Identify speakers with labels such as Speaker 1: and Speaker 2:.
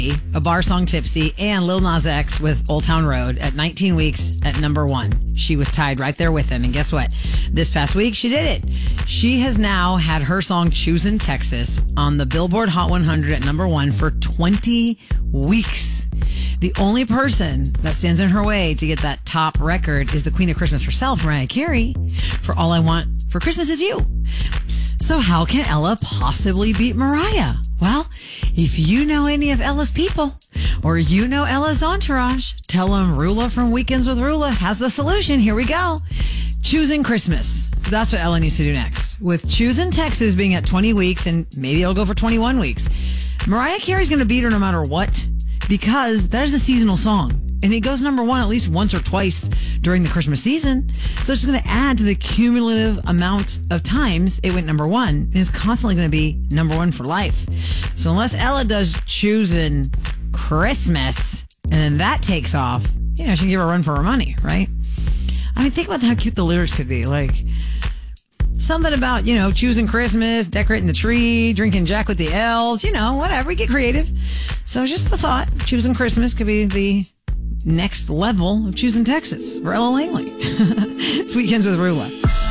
Speaker 1: A Bar Song Tipsy, and Lil Nas X with Old Town Road at 19 weeks at number 1. She was tied right there with him. And guess what? This past week, she did it. She has now had her song Choosin' Texas on the Billboard Hot 100 at number 1 for 20 weeks. The only person that stands in her way to get that top record is the Queen of Christmas herself, Mariah Carey, for All I Want for Christmas Is You. So how can Ella possibly beat Mariah? Well, if you know any of Ella's people or you know Ella's entourage, tell them Rula from Weekends with Rula has the solution. Here we go. Choosing Christmas. That's what Ella needs to do next. With Choosing Texas being at 20 weeks, and maybe it'll go for 21 weeks, Mariah Carey's going to beat her no matter what, because that is a seasonal song. And it goes number 1 at least once or twice during the Christmas season. So it's going to add to the cumulative amount of times it went number 1. And it's constantly going to be number 1 for life. So unless Ella does Choosing Christmas and then that takes off, she can give her a run for her money, right? I mean, think about how cute the lyrics could be. Like, something about, choosing Christmas, decorating the tree, drinking Jack with the elves, whatever. Get creative. So just a thought. Choosing Christmas could be the next level of Choosing Texas for Ella Langley. It's Weekends with Rula.